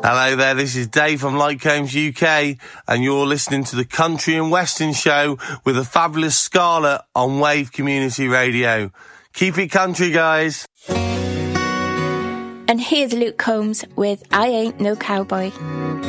Hello there, this is Dave from Light Combs UK, and you're listening to the Country and Western Show with the fabulous Scarlett on Wave Community Radio. Keep it country, guys. And here's Luke Combs with I Ain't No Cowboy.